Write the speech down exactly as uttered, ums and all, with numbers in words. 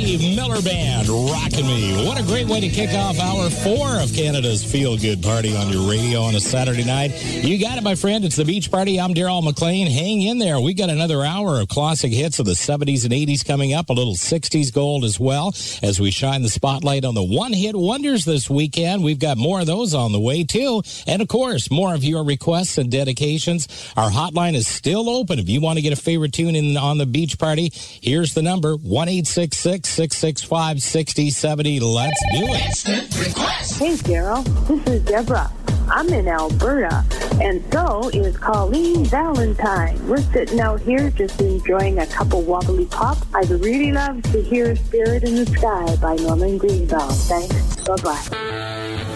Steve Miller Band, Rockin' Me. What a great way to kick off hour four of Canada's Feel Good Party on your radio on a Saturday night. You got it, my friend. It's the Beach Party. I'm Daryl McLean. Hang in there. We got another hour of classic hits of the seventies and eighties coming up, a little sixties gold as well, as we shine the spotlight on the one-hit wonders this weekend. We've got more of those on the way, too. And, of course, more of your requests and dedications. Our hotline is still open. If you want to get a favorite tune in on the Beach Party, here's the number, one eight six six, six six five, six zero seven zero. Let's do it. Hey, Daryl. This is Deborah. I'm in Alberta, and so is Colleen Valentine. We're sitting out here just enjoying a cup of wobbly pop. I'd really love to hear Spirit in the Sky by Norman Greenbaum. Thanks. Bye-bye.